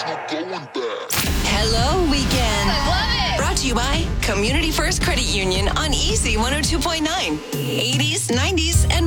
Hello, weekend. I love it. Brought to you by Community First Credit Union on Easy 102.9. 80s, 90s, and